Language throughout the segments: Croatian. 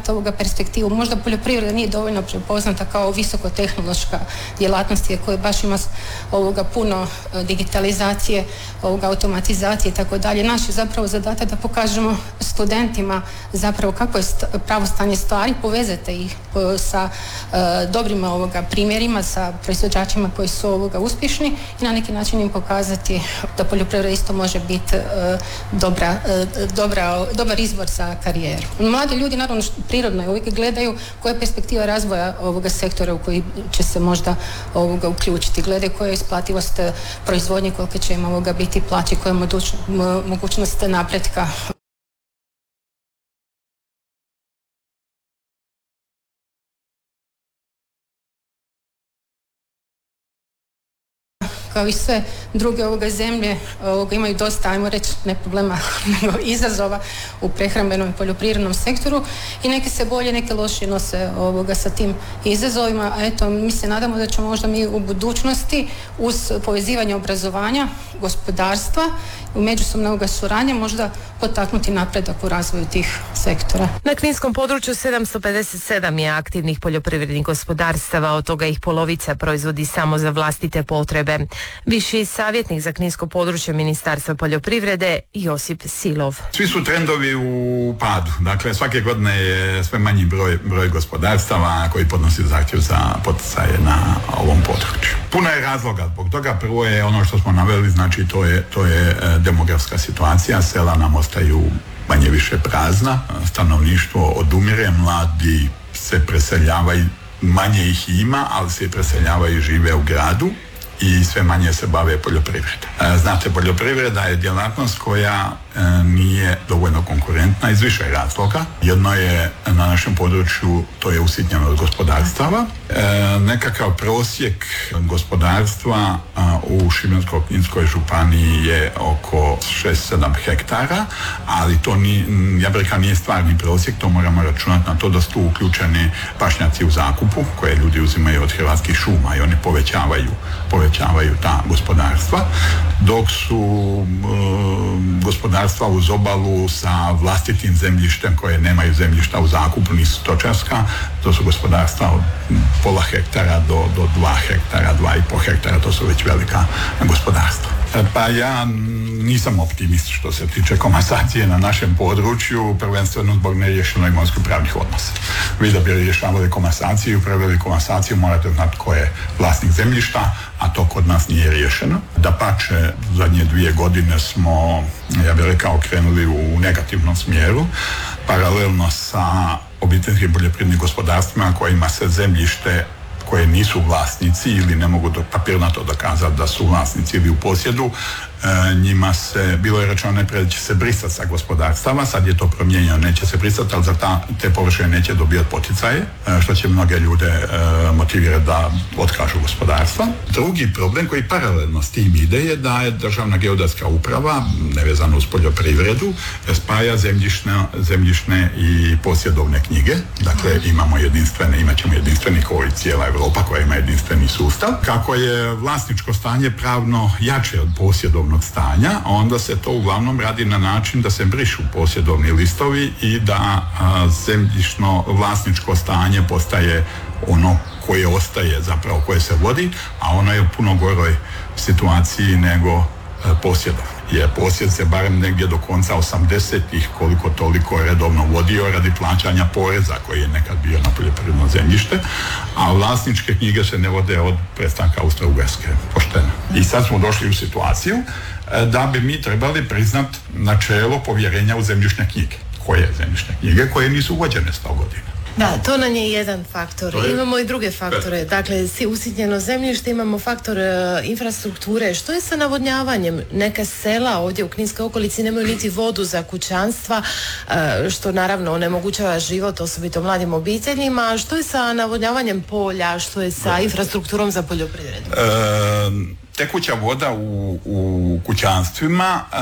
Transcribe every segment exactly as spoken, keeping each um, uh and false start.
gledati ovoga perspektivu. Možda poljoprivreda nije dovoljno prepoznata kao visokotehnološka djelatnost koja baš ima ovoga puno digitalizacije, ovoga automatizacije i tako dalje. Naš je zapravo zadatak da pokažemo studentima zapravo kako je pravo stanje stvari, povezate ih sa uh, dobrim ovoga primjerima, sa proizvođačima koji su ovoga uspješni i na neki način im pokazati da poljoprivreda isto može biti uh, dobra, uh, dobra, dobar izbor za karijeru. Mladi ljudi naravno prirodno uvijek gledaju koja je perspektiva razvoja ovoga sektora u koji će se možda ovoga uključiti. Gledaju koja je isplativost proizvodnje, kolike će im ovoga biti plaće, koja je mogućnost napretka. Kao i sve druge ovoga zemlje ovoga imaju dosta, ajmo reći, ne problema, nego izazova u prehrambenom i poljoprivrednom sektoru i neke se bolje, neke lošije nose ovoga sa tim izazovima, a eto, mi se nadamo da ćemo možda mi u budućnosti uz povezivanje obrazovanja, gospodarstva i međusobnog suradnje možda potaknuti napredak u razvoju tih sektora. Na kninskom području sedamsto pedeset sedam je aktivnih poljoprivrednih gospodarstava, od toga ih polovica proizvodi samo za vlastite potrebe. Viši savjetnik za kninsko područje Ministarstva poljoprivrede Josip Silov. Svi su trendovi u padu. Dakle, svake godine je sve manji broj, broj gospodarstava koji podnosi zahtjev za poticaje na ovom području. Puno je razloga zbog toga. Prvo je ono što smo naveli, znači to je, to je demografska situacija. Sela nam ostaju manje više prazna. Stanovništvo odumire, mladi se preseljavaju, manje ih ima, ali se preseljavaju i žive u gradu i sve manje se bave poljoprivredom. Znate, poljoprivreda je djelatnost koja nije dovoljno konkurentna iz više razloga. Jedno je na našem području, to je usitnjenost gospodarstava. E, nekakav prosjek gospodarstva a, u Šibensko-kninskoj županiji je oko šest sedam hektara, ali to ni, ja bih rekao, nije stvarni prosjek, to moramo računati na to da su tu uključeni pašnjaci u zakupu koje ljudi uzimaju od Hrvatskih šuma i oni povećavaju, povećavaju ta gospodarstva, dok su e, gospodarstva uz obalu sa vlastitim zemljištem koje nemaju zemljišta u zakupu, nisu stočarska, to su gospodarstva od pola hektara do, do dva hektara, dva i po hektara, to su već velika gospodarstva. Pa ja nisam optimist što se tiče komasacije na našem području, prvenstveno zbog neriješeno imovinsko-pravnih odnosa. Vi da bi rješavali komasaciju, upravljali komasaciju, morate znati ko je vlasnik zemljišta, a to kod nas nije riješeno. Dapače, zadnje dvije godine smo, ja bih rekao, krenuli u negativnom smjeru, paralelno sa obiteljskim poljoprivrednim gospodarstvima kojima se zemljište koje nisu vlasnici ili ne mogu papirnato dokazati da su vlasnici ili u posjedu, e, njima se, bilo je rečeno najprije da će se brisati sa gospodarstava, sad je to promijenjeno, neće se brisati, ali za ta, te površine neće dobijati poticaje, e, što će mnoge ljude e, motivirati da otkažu gospodarstva. Drugi problem koji paralelno s tim ide je da je Državna geodetska uprava, nevezano uz poljoprivredu, spaja zemljišne, zemljišne i posjedovne knjige. Dakle, imamo jedinstvene, imat ćemo jedinstveni koji cijela Europa koja ima jedinstveni sustav. Kako je vlasničko stanje pravno jače od posjedovnog stanja, onda se to uglavnom radi na način da se brišu posjedovni listovi i da a, zemljišno vlasničko stanje postaje ono koje ostaje, zapravo koje se vodi, a ono je u puno goroj situaciji nego posjedom. Jer posjed se barem negdje do konca osamdesetih koliko toliko redovno vodio radi plaćanja poreza koji je nekad bio na poljoprivredno zemljište, a vlasničke knjige se ne vode od prestanka Austro-Ugarske, pošteno. I sad smo došli u situaciju da bi mi trebali priznati načelo povjerenja u zemljišne knjige. Koje zemljišne knjige? Koje nisu uvođene sto godina. Da, to nam je jedan faktor. Je... Imamo i druge faktore. Dakle, usitnjeno zemljište, imamo faktor uh, infrastrukture. Što je sa navodnjavanjem? Neka sela ovdje u kninskoj okolici nemaju niti vodu za kućanstva, uh, što naravno onemogućava život, osobito mladim obiteljima. Što je sa navodnjavanjem polja? Što je sa infrastrukturom za poljoprivredu? E... Tekuća voda u, u kućanstvima e,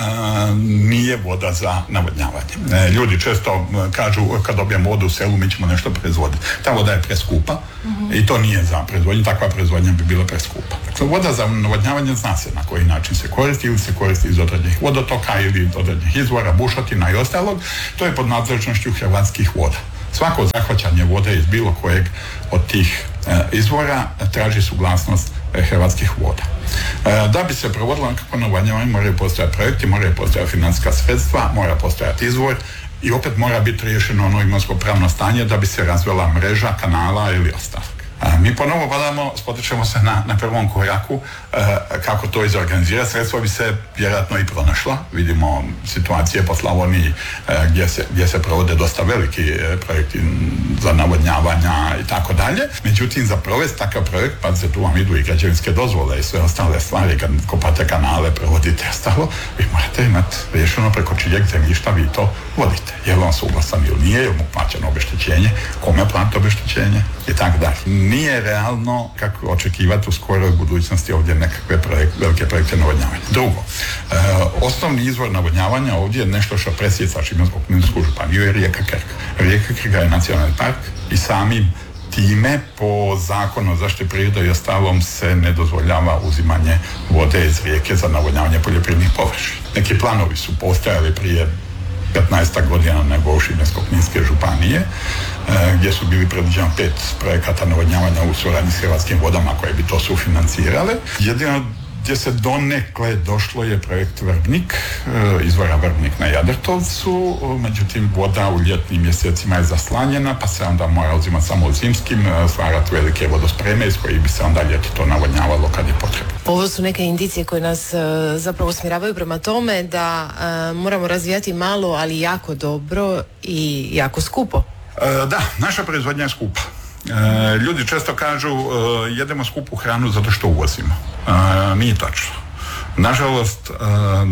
nije voda za navodnjavanje. E, ljudi često kažu kad dobijemo vodu u selu mi ćemo nešto proizvoditi. Ta voda je preskupa uh-huh. i to nije za proizvodnju, takva proizvodnja bi bila preskupa. Dakle, voda za navodnjavanje zna se na koji način se koristi, ili se koristi iz određenih vodotoka ili iz određenih izvora, bušotina i ostalog. To je pod nadležnošću Hrvatskih voda. Svako zahvaćanje vode iz bilo kojeg od tih e, izvora traži suglasnost e, Hrvatskih voda. E, da bi se provodilo nekako navodnjavanje, moraju postojati projekti, moraju postojati financijska sredstva, mora postojati izvor i opet mora biti riješeno ono imovinsko-pravno stanje da bi se razvila mreža, kanala ili ostalo. Mi ponovo badamo, spotičemo se na, na prvom koraku e, kako to izorganizirati. Sredstva bi se vjerojatno i pronašla. Vidimo situacije po Slavoniji e, gdje, se, gdje se provode dosta veliki e, projekti za navodnjavanja i tako dalje. Međutim, za provesti takav projekt, pa se tu vam idu i građevinske dozvole i sve ostale stvari, kad kopate kanale, provodite ostalo, vi morate imati riješeno preko čijeg zemljišta vi to vodite. Je li on suglasan ili nije, je li mu plaćeno obeštećenje, kome platiti obeštećenje i tako dalje. Nije realno kako očekivati u skoroj budućnosti ovdje nekakve projekt, velike projekte navodnjavanja. Drugo, e, osnovni izvor navodnjavanja ovdje je nešto što presjeca Šibensko-kninsku županiju je rijeka Krka. Rijeka Krka je nacionalni park i samim time po zakonu o zaštiti prirode i ostalom se ne dozvoljava uzimanje vode iz rijeke za navodnjavanje poljoprivrednih površina. Neki planovi su postojali prije petnaestak godina nego u Šibensko-kninske županije, e, gdje su bili predviđeni pet projekata navodnjavanja u suradnji s Hrvatskim vodama koje bi to sufinancirale. Jedino gdje se donekle došlo je projekt Vrbnik, e, izvora Vrbnik na Jadrtovcu, međutim voda u ljetnim mjesecima je zaslanjena, pa se onda mora uzimati samo u zimskim, e, stvarati velike vodospreme iz kojih bi se onda ljeti to navodnjavalo kad je potrebno. Ovo su neke indicije koje nas e, zapravo usmjeravaju prema tome da e, moramo razvijati malo, ali jako dobro i jako skupo. E, da, naša proizvodnja je skupa. E, ljudi često kažu e, jedemo skupu hranu zato što uvozimo. E, nije točno. Nažalost, e,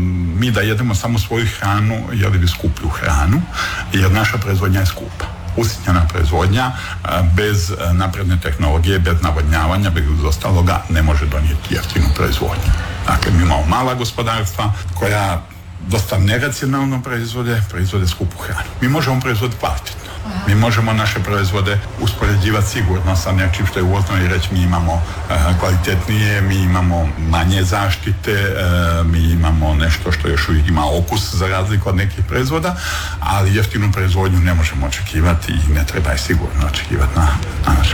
mi da jedemo samo svoju hranu, jeli bi skuplju hranu, jer naša proizvodnja je skupa. Usitnjena proizvodnja e, bez napredne tehnologije, bez navodnjavanja, bez ostaloga ne može donijeti jeftinu proizvodnju. Dakle, mi imamo mala gospodarstva koja dosta neracionalno proizvode, proizvode skupu hranu. Mi možemo proizvoditi kvalitetno. Mi možemo naše proizvode uspoređivati sigurno sa nečim što je uvozno i reći mi imamo uh, kvalitetnije, mi imamo manje zaštite, uh, mi imamo nešto što još uvijek ima okus za razliku od nekih proizvoda, ali jeftinu proizvodnju ne možemo očekivati i ne treba je sigurno očekivati na, na